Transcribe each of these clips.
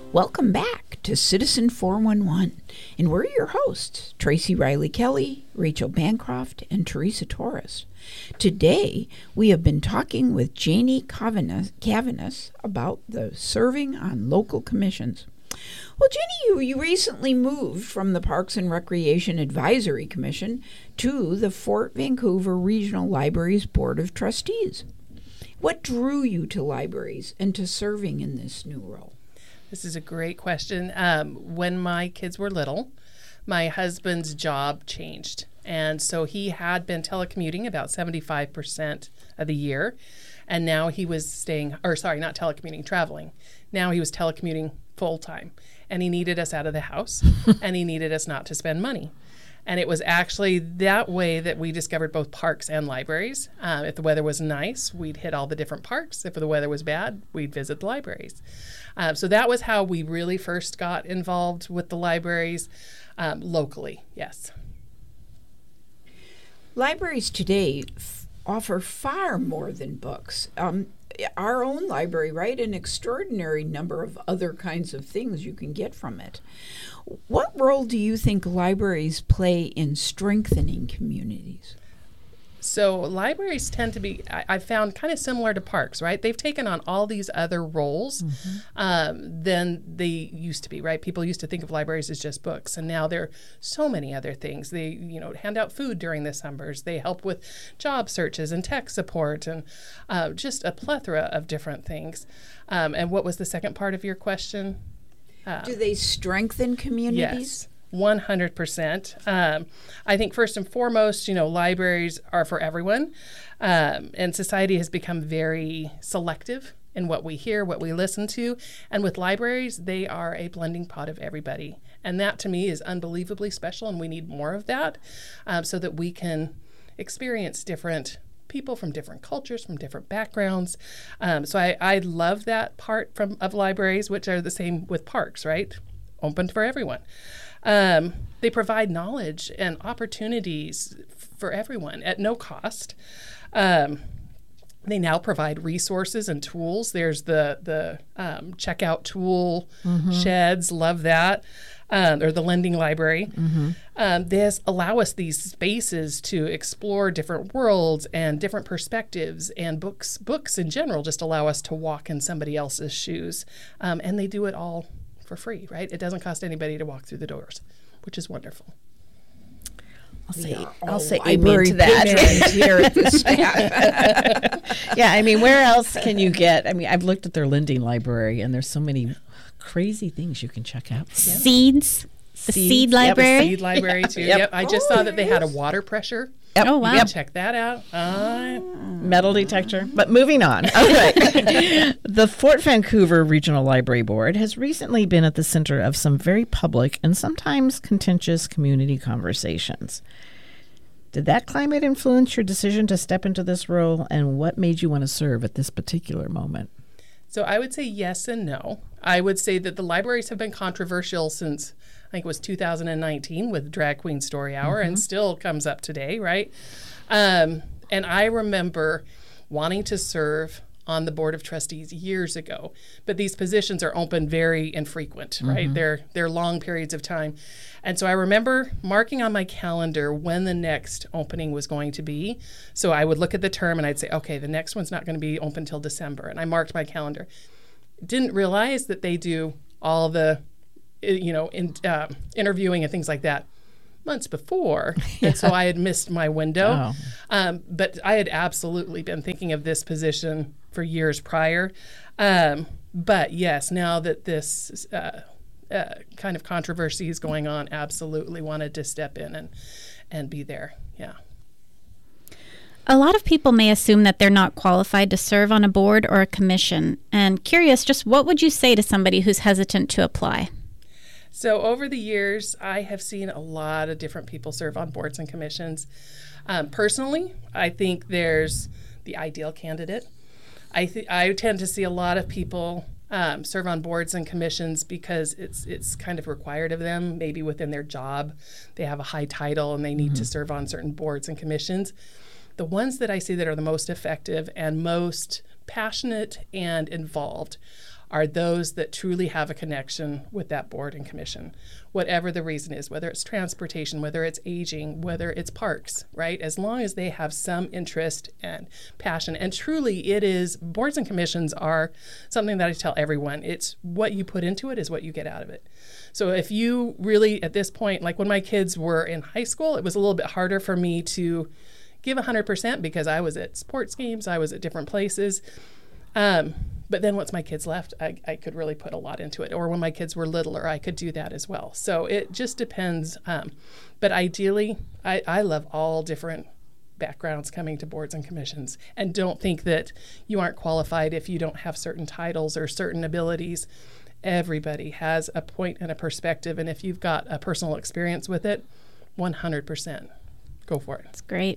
Welcome back to Citizen 411, and we're your hosts, Tracy Riley Kelly, Rachel Bancroft, and Teresa Torres. Today, we have been talking with Janie Cavanis about the serving on local commissions. Well, Janie, you recently moved from the Parks and Recreation Advisory Commission to the Fort Vancouver Regional Libraries Board of Trustees. What drew you to libraries and to serving in this new role? This is a great question. When my kids were little, my husband's job changed. And so he had been telecommuting about 75% of the year. And now he was traveling. Now he was telecommuting full time. And he needed us out of the house and he needed us not to spend money. And it was actually that way that we discovered both parks and libraries. If the weather was nice, we'd hit all the different parks. If the weather was bad, we'd visit the libraries. So that was how we really first got involved with the libraries locally, yes. Libraries today offer far more than books. Our own library, right? An extraordinary number of other kinds of things you can get from it. What role do you think libraries play in strengthening communities? So libraries tend to be, I found, kind of similar to parks, right? They've taken on all these other roles than they used to be, right? People used to think of libraries as just books, and now there are so many other things. They, hand out food during the summers. They help with job searches and tech support and just a plethora of different things. And what was the second part of your question? Do they strengthen communities? Yes. 100%. I think first and foremost, libraries are for everyone, and society has become very selective in what we hear, what we listen to, and with libraries, they are a blending pot of everybody, and that to me is unbelievably special, and we need more of that so that we can experience different people from different cultures, from different backgrounds. So I love that part of libraries, which are the same with parks, right? Open for everyone. They provide knowledge and opportunities for everyone at no cost. They now provide resources and tools. There's the checkout tool sheds, love that, or the lending library. This allow us these spaces to explore different worlds and different perspectives, and books in general just allow us to walk in somebody else's shoes, and they do it all for free, right? It doesn't cost anybody to walk through the doors, which is wonderful. I'll say amen to that. Here at the staff. Yeah, where else can you get? I've looked at their lending library, and there's so many crazy things you can check out. Yeah. Seeds. The seed library. Yep, seed library too. Yep. I just saw that they had a water pressure. Yep. Oh, wow. Check that out. Metal detector. But moving on. Okay. The Fort Vancouver Regional Library Board has recently been at the center of some very public and sometimes contentious community conversations. Did that climate influence your decision to step into this role, and what made you want to serve at this particular moment? So I would say yes and no. I would say that the libraries have been controversial since, I think it was 2019 with Drag Queen Story Hour, and still comes up today, right? And I remember wanting to serve on the Board of Trustees years ago, but these positions are open very infrequent, right? They're long periods of time. And so I remember marking on my calendar when the next opening was going to be. So I would look at the term and I'd say, okay, the next one's not going to be open till December. And I marked my calendar. Didn't realize that they do all the interviewing and things like that months before. And so I had missed my window. But I had absolutely been thinking of this position for years prior. But yes, now that this kind of controversy is going on, absolutely wanted to step in and be there. Yeah. A lot of people may assume that they're not qualified to serve on a board or a commission. And curious, just what would you say to somebody who's hesitant to apply? So over the years, I have seen a lot of different people serve on boards and commissions. Personally, I think there's the ideal candidate. I tend to see a lot of people serve on boards and commissions because it's kind of required of them. Maybe within their job, they have a high title and they need to serve on certain boards and commissions. The ones that I see that are the most effective and most passionate and involved are those that truly have a connection with that board and commission, whatever the reason is, whether it's transportation, whether it's aging, whether it's parks, right? As long as they have some interest and passion. And truly it is, boards and commissions are something that I tell everyone. It's what you put into it is what you get out of it. So if you really, at this point, like when my kids were in high school, it was a little bit harder for me to give 100% because I was at sports games, I was at different places. But then once my kids left, I could really put a lot into it. Or when my kids were littler, I could do that as well. So it just depends. But ideally, I love all different backgrounds coming to boards and commissions. And don't think that you aren't qualified if you don't have certain titles or certain abilities. Everybody has a point and a perspective. And if you've got a personal experience with it, 100%. Go for it. That's great.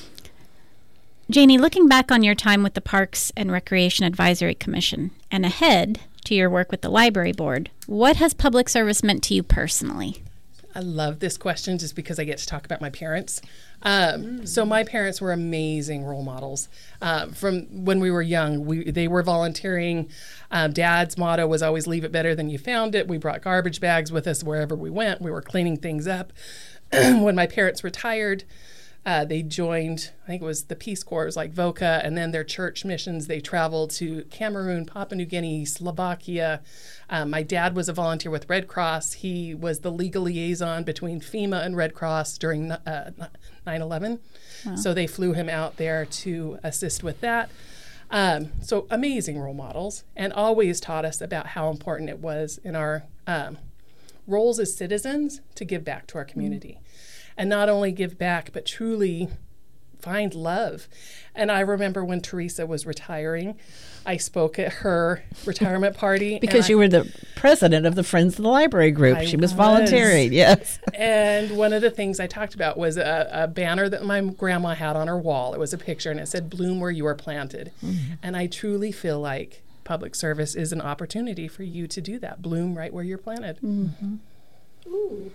Janie, looking back on your time with the Parks and Recreation Advisory Commission and ahead to your work with the Library Board, what has public service meant to you personally? I love this question just because I get to talk about my parents. So my parents were amazing role models. From when we were young, they were volunteering. Dad's motto was always leave it better than you found it. We brought garbage bags with us wherever we went. We were cleaning things up. When my parents retired, they joined, I think it was the Peace Corps, like VOCA, and then their church missions. They traveled to Cameroon, Papua New Guinea, Slovakia. My dad was a volunteer with Red Cross. He was the legal liaison between FEMA and Red Cross during 9/11. Wow. So they flew him out there to assist with that. So amazing role models, and always taught us about how important it was in our roles as citizens to give back to our community. And not only give back, but truly find love. And I remember when Teresa was retiring, I spoke at her retirement party. Because you were the president of the Friends of the Library group. She was volunteering, yes. And one of the things I talked about was a banner that my grandma had on her wall. It was a picture, and it said, "Bloom where you are planted." Mm-hmm. And I truly feel like public service is an opportunity for you to do that. Bloom right where you're planted. Mm-hmm. Ooh.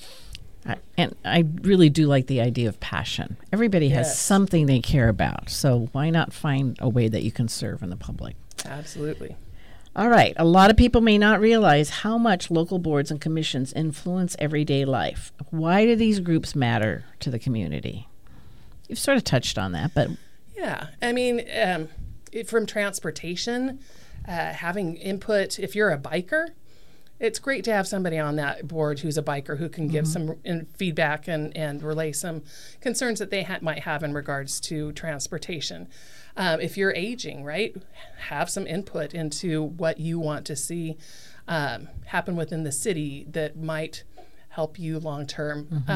And I really do like the idea of passion. Everybody has something they care about, so why not find a way that you can serve in the public? Absolutely. All right. A lot of people may not realize how much local boards and commissions influence everyday life. Why do these groups matter to the community? You've sort of touched on that, but... Yeah. I mean, from transportation, having input, if you're a biker, it's great to have somebody on that board who's a biker who can give some feedback and relay some concerns that they might have in regards to transportation. If you're aging, right, have some input into what you want to see happen within the city that might help you long term.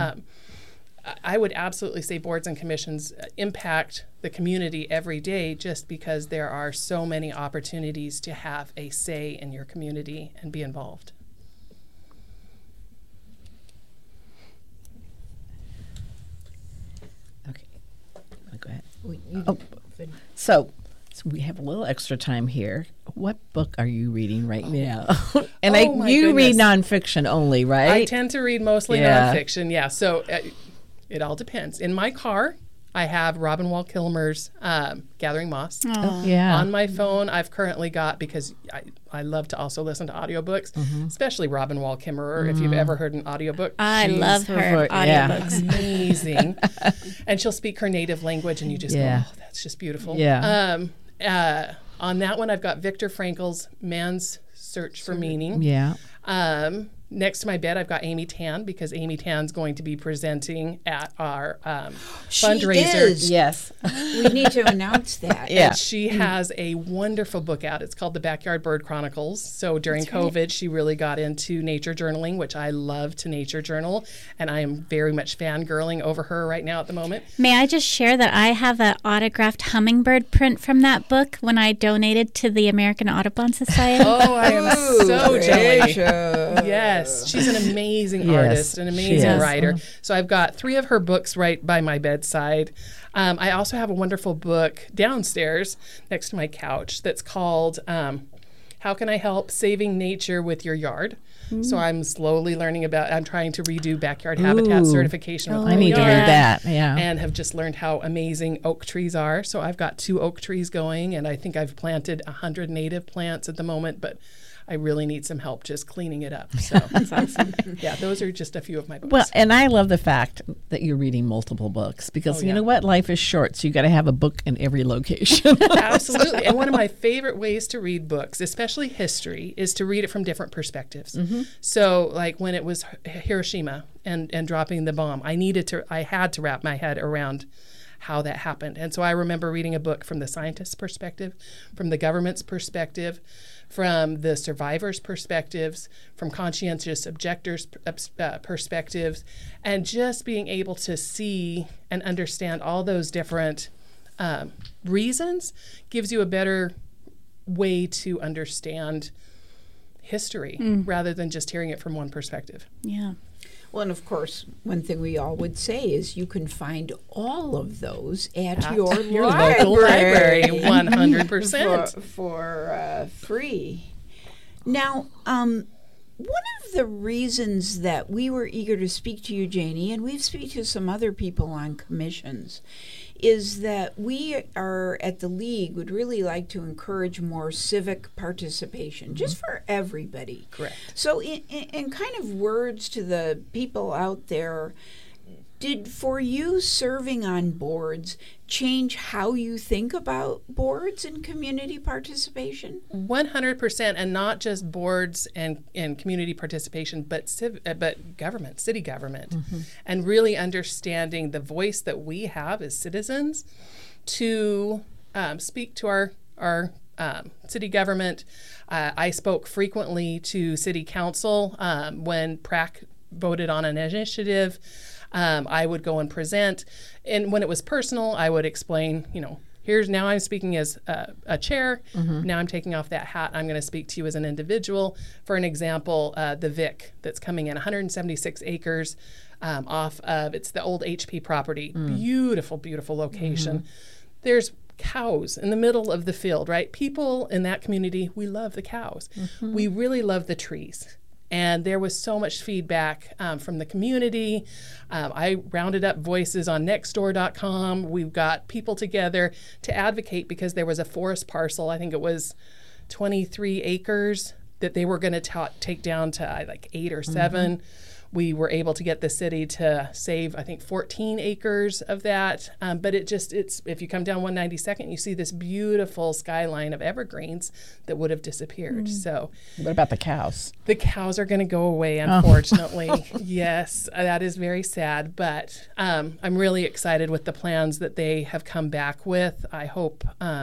I would absolutely say boards and commissions impact the community every day just because there are so many opportunities to have a say in your community and be involved. Okay. Go ahead. So we have a little extra time here. What book are you reading right now? And you read nonfiction only, right? I tend to read mostly nonfiction, yeah. So it all depends. In my car, I have Robin Wall Kilmer's Gathering Moss. On my phone, I've currently got, because I love to also listen to audiobooks, especially Robin Wall Kimmerer, if you've ever heard an audiobook. I love her audiobooks. Amazing. And she'll speak her native language, and you just go, oh, that's just beautiful. Yeah. On that one, I've got Viktor Frankl's Man's Search for Meaning. Yeah. Next to my bed, I've got Amy Tan, because Amy Tan's going to be presenting at our fundraiser. She is. Yes. We need to announce that. And she has a wonderful book out. It's called The Backyard Bird Chronicles. So during COVID, she really got into nature journaling, which I love to nature journal. And I am very much fangirling over her right now at the moment. May I just share that I have an autographed hummingbird print from that book when I donated to the American Audubon Society? Oh, I am so jealous. Yes. She's an amazing artist, an amazing writer. So I've got 3 of her books right by my bedside. I also have a wonderful book downstairs next to my couch that's called how can I help saving nature with your yard? So I'm slowly learning I'm trying to redo backyard habitat certification with my I need to yard. read that. Yeah. And have just learned how amazing oak trees are. So I've got 2 oak trees going, and I think I've planted 100 native plants at the moment, but I really need some help just cleaning it up. So that's awesome. Yeah, those are just a few of my books. Well, and I love the fact that you're reading multiple books because you know what? Life is short, so you got to have a book in every location. Absolutely. And one of my favorite ways to read books, especially history, is to read it from different perspectives. So like when it was Hiroshima and dropping the bomb, I had to wrap my head around how that happened. And so I remember reading a book from the scientist's perspective, from the government's perspective, from the survivors' perspectives, from conscientious objectors' perspectives, and just being able to see and understand all those different reasons gives you a better way to understand history rather than just hearing it from one perspective. Yeah. Well, and of course, one thing we all would say is you can find all of those at your local library, 100%. for free. Now, one of the reasons that we were eager to speak to you, Janie, and we've speak to some other people on commissions, is that we are at the League would really like to encourage more civic participation, just for everybody. Correct. So in kind of words to the people out there, did for you serving on boards change how you think about boards and community participation? 100%, and not just boards and community participation, but government, city government, and really understanding the voice that we have as citizens to speak to our city government. I spoke frequently to city council when PRAC voted on an initiative. I would go and present, and when it was personal, I would explain, now I'm speaking as a chair. Now I'm taking off that hat. I'm going to speak to you as an individual. For an example, the Vic that's coming in, 176 acres off of, it's the old HP property. Beautiful, beautiful location. There's cows in the middle of the field, right? People in that community, we love the cows. We really love the trees. And there was so much feedback from the community. I rounded up voices on nextdoor.com. We've got people together to advocate because there was a forest parcel, I think it was 23 acres, that they were going to take down to like 8 or 7. We were able to get the city to save, I think, 14 acres of that. But it's if you come down 192nd, you see this beautiful skyline of evergreens that would have disappeared. So, What about the cows? the cows are going to go away, unfortunately. Yes, that is very sad. But I'm really excited with the plans that they have come back with. I hope,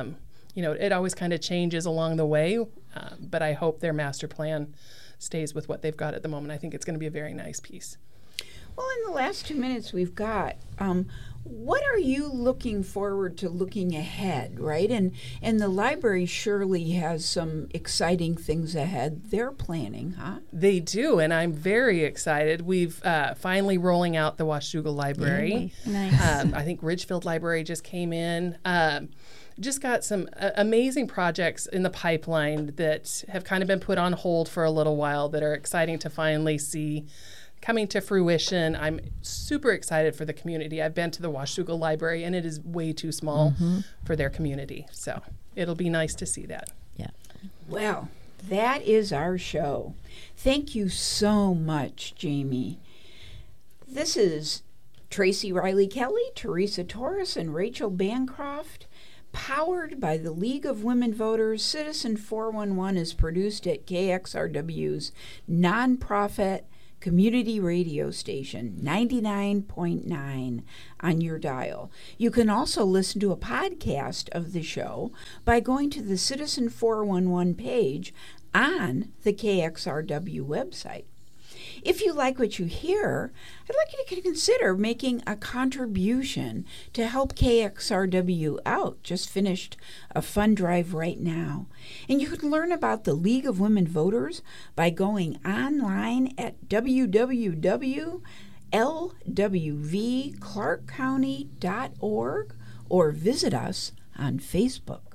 it always kind of changes along the way, but I hope their master plan stays with what they've got at the moment. I think it's going to be a very nice piece. Well, in the last 2 minutes we've got, what are you looking forward to looking ahead, right? And the library surely has some exciting things ahead. They're planning, huh? They do, and I'm very excited. We've finally rolling out the Washougal Library. Nice. I think Ridgefield Library just came in. Just got some amazing projects in the pipeline that have kind of been put on hold for a little while that are exciting to finally see coming to fruition. I'm super excited for the community. I've been to the Washougal Library, and it is way too small for their community. So it'll be nice to see that. Yeah. Well, that is our show. Thank you so much, Jamie. This is Tracy Riley Kelly, Teresa Torres, and Rachel Bancroft. Powered by the League of Women Voters, Citizen 411 is produced at KXRW's nonprofit community radio station, 99.9 on your dial. You can also listen to a podcast of the show by going to the Citizen 411 page on the KXRW website. If you like what you hear, I'd like you to consider making a contribution to help KXRW out. Just finished a fund drive right now. And you can learn about the League of Women Voters by going online at www.lwvclarkcounty.org or visit us on Facebook.